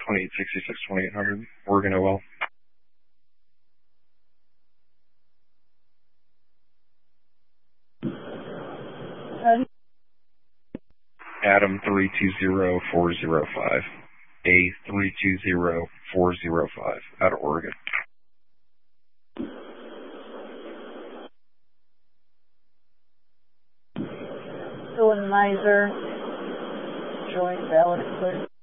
2866, 2800, Oregon OL. Adam 320405. A 320405 out of Oregon. Dylan Miser, joint valid clear.